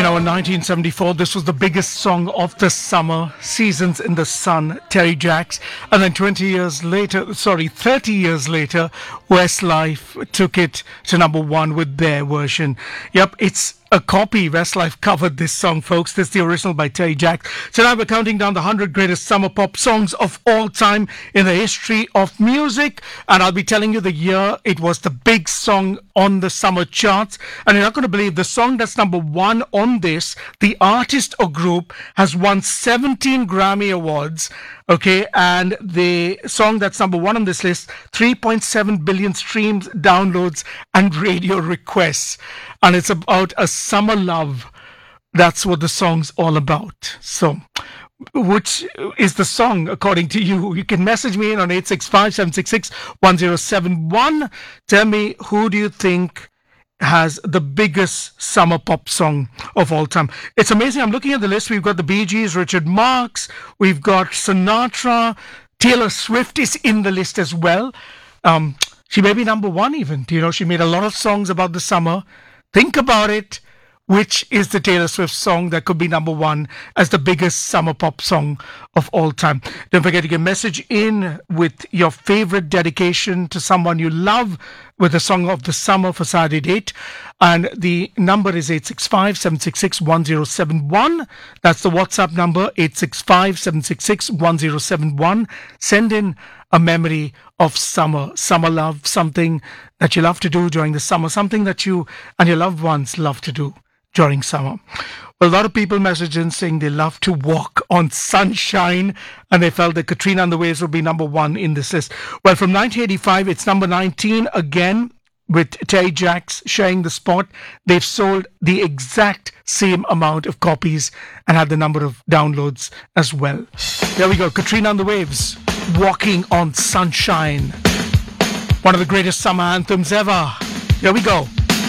In 1974, this was the biggest song of the summer, Seasons in the Sun, Terry Jacks. And then 30 years later, Westlife took it to number one with their version. Yep, it's a copy. Westlife covered this song, folks. This is the original by Terry Jacks. Tonight we're counting down the 100 greatest summer pop songs of all time in the history of music. And I'll be telling you the year it was the big song on the summer charts. And you're not going to believe the song that's number one on this, the artist or group, has won 17 Grammy Awards. Okay, and the song that's number one on this list, 3.7 billion streams, downloads, and radio requests. And it's about a summer love. That's what the song's all about. So, which is the song according to you? You can message me in on 865-766-1071. Tell me, who do you think has the biggest summer pop song of all time? It's amazing. I'm looking at the list. We've got the Bee Gees, Richard Marx. We've got Sinatra. Taylor Swift is in the list as well. She may be number one even. She made a lot of songs about the summer. Think about it. Which is the Taylor Swift song that could be number one as the biggest summer pop song of all time? Don't forget to get a message in with your favorite dedication to someone you love with a song of the summer for Saturday date. And the number is 865-766-1071. That's the WhatsApp number, 865-766-1071. Send in a memory of summer love, something that you love to do during the summer, something that you and your loved ones love to do during summer. Well, a lot of people messaged in saying they love to walk on sunshine, and they felt that Katrina and the Waves would be number one in this list. Well, from 1985, it's number 19 again, with Terry Jacks sharing the spot. They've sold the exact same amount of copies and had the number of downloads as well. There we go, Katrina and the Waves, Walking on Sunshine. One of the greatest summer anthems ever. Here we go.